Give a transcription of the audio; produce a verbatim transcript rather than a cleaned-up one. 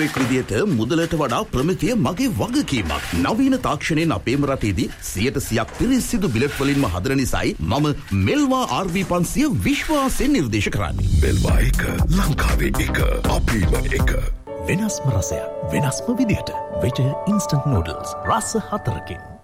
දරුවෙක් විදියට මුදලට වඩා ප්‍රමිතිය මගේ වගකීමක්. නවීන තාක්ෂණයෙන් අපේම රටේදී සියයට සියයක් පිරිසිදු බිලට් වලින්ම හදන නිසායි මම මෙල්වා ආර් වී පන්සිය විශ්වාසයෙන් නිර්දේශ කරන්නේ. මෙල්වා එක ලංකාවේ එක අපේම එක. වෙනස්ම රසයක් වෙනස්ම විදියට. විජය ඉන්ස්ටන්ට් නූඩල්ස් රස හතරකින්.